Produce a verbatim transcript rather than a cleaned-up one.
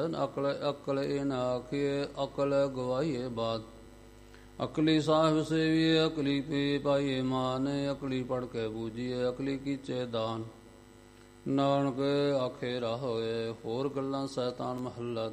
ਅਕਲ ਅਕਲ ਇਹ ਨਾ ਆਖੀਏ, ਅਕਲ ਗਵਾਈਏ ਬਾਤ। ਅਕਲੀ ਸਾਹਿਬ ਸੇਵੀਏ, ਅਕਲੀ ਪੀ ਪਾਈਏ ਮਾਨ, ਅਕਲੀ ਪੜ੍ਹ ਕੇ ਬੂਝੀਏ, ਅਕਲੀ ਕੀਚੇ ਦਾਨ। ਨਾਨਕ ਆਖੇ ਰਾਹ ਹੋਏ। ਹੋਰ ਗੱਲਾਂ ਸੈਤਾਨ ਮਹੱਲਾ